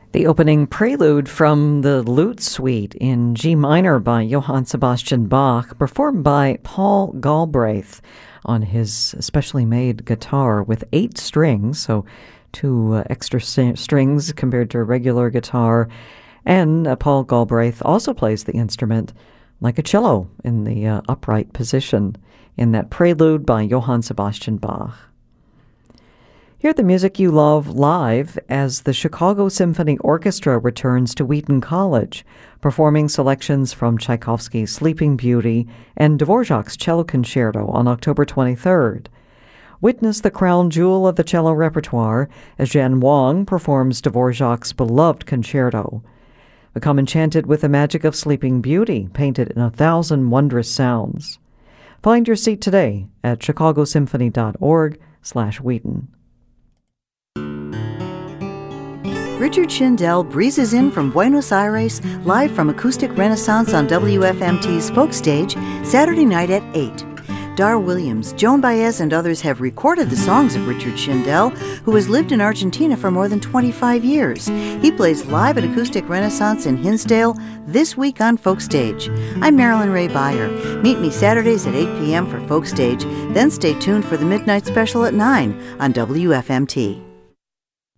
The opening prelude from the Lute Suite in G minor by Johann Sebastian Bach, performed by Paul Galbraith on his specially made guitar with 8 strings, so 2 extra strings compared to a regular guitar. And Paul Galbraith also plays the instrument like a cello in the upright position in that prelude by Johann Sebastian Bach. Hear the music you love live as the Chicago Symphony Orchestra returns to Wheaton College, performing selections from Tchaikovsky's Sleeping Beauty and Dvorak's Cello Concerto on October 23rd. Witness the crown jewel of the cello repertoire as Jan Wong performs Dvorak's beloved concerto. Become enchanted with the magic of Sleeping Beauty, painted in 1,000 wondrous sounds. Find your seat today at chicagosymphony.org/Wheaton. Richard Shindell breezes in from Buenos Aires, live from Acoustic Renaissance on WFMT's Folk Stage, Saturday night at 8. Dar Williams, Joan Baez, and others have recorded the songs of Richard Shindell, who has lived in Argentina for more than 25 years. He plays live at Acoustic Renaissance in Hinsdale this week on Folk Stage. I'm Marilyn Ray Beyer. Meet me Saturdays at 8 p.m. for Folk Stage, then stay tuned for the Midnight Special at 9 on WFMT.